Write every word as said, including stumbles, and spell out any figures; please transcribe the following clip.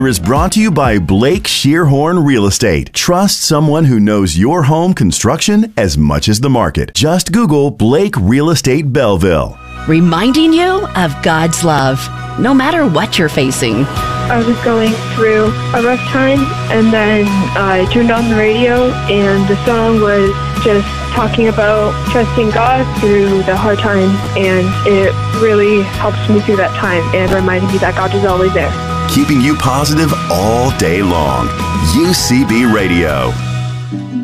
Is brought to you by Blake Shearhorn Real Estate. Trust someone who knows your home construction as much as the market. Just Google Blake Real Estate Belleville. Reminding you of God's love, no matter what you're facing. I was going through a rough time, and then I turned on the radio, and the song was just talking about trusting God through the hard times, and it really helped me through that time and reminded me that God is always there. Keeping you positive all day long. U C B Radio.